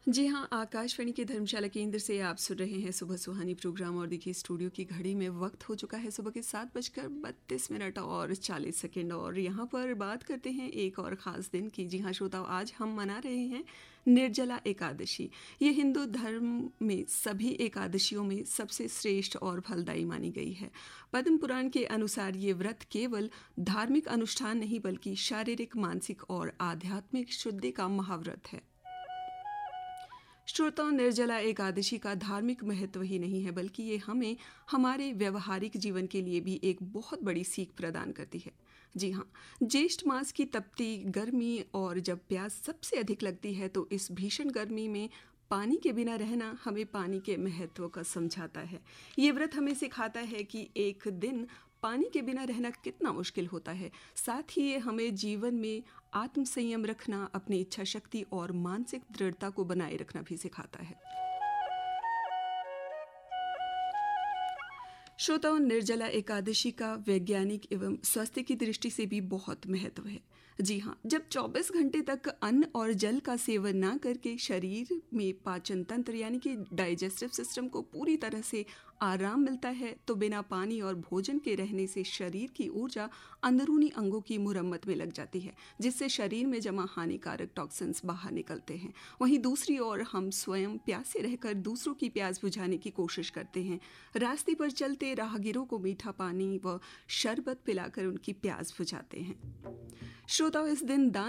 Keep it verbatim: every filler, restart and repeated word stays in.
जी हाँ, आकाशवाणी के धर्मशाला केंद्र से आप सुन रहे हैं सुबह सुहानी प्रोग्राम। और देखिए, स्टूडियो की घड़ी में वक्त हो चुका है सुबह के सात बजकर बत्तीस मिनट और चालीस सेकंड। और यहाँ पर बात करते हैं एक और ख़ास दिन की। जी हाँ श्रोताओ, आज हम मना रहे हैं निर्जला एकादशी। ये हिंदू धर्म में सभी एकादशियों में सबसे श्रेष्ठ और फलदायी मानी गई है। पद्म पुराण के अनुसार ये व्रत केवल धार्मिक अनुष्ठान नहीं बल्कि शारीरिक, मानसिक और आध्यात्मिक शुद्धि का महाव्रत है। श्रोताओं, निर्जला एकादशी का धार्मिक महत्व ही नहीं है बल्कि ये हमें हमारे व्यवहारिक जीवन के लिए भी एक बहुत बड़ी सीख प्रदान करती है। जी हाँ, ज्येष्ठ मास की तपती गर्मी और जब प्यास सबसे अधिक लगती है तो इस भीषण गर्मी में पानी के बिना रहना हमें पानी के महत्व का समझाता है। ये व्रत हमें सिखाता है कि एक दिन पानी के बिना रहना कितना मुश्किल होता है। साथ ही ये हमें जीवन में आत्म संयम रखना, अपनी इच्छा शक्ति और मानसिक दृढ़ता को बनाए रखना भी सिखाता है। श्रोताओं, निर्जला एकादशी का वैज्ञानिक एवं स्वास्थ्य की दृष्टि से भी बहुत महत्व है। जी हाँ, जब चौबीस घंटे तक अन्न और जल का सेवन ना करके शरीर में पाचन तंत्र यानी कि डाइजेस्टिव सिस्टम को पूरी तरह से आराम मिलता है तो बिना पानी और भोजन के रहने से शरीर की ऊर्जा अंदरूनी अंगों की मुरम्मत में लग जाती है, जिससे शरीर में जमा हानिकारक टॉक्सिन्स बाहर निकलते हैं। वहीं दूसरी ओर हम स्वयं प्यासे रहकर दूसरों की प्यास बुझाने की कोशिश करते हैं। रास्ते पर चलते राहगीरों को मीठा पानी व शरबत पिलाकर उनकी प्यास बुझाते हैं। श्रोताओं, इस दिन दान